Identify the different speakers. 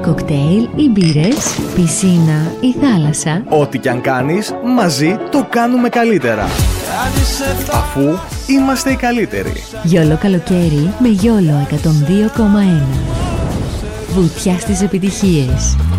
Speaker 1: κοκτέιλ ή μπύρες, πισίνα ή θάλασσα.
Speaker 2: Ό,τι κι αν κάνεις, μαζί το κάνουμε καλύτερα. Αφού είμαστε οι καλύτεροι.
Speaker 1: Γιόλο καλοκαίρι με Γιόλο 102,1. Βουτιά στις επιτυχίες.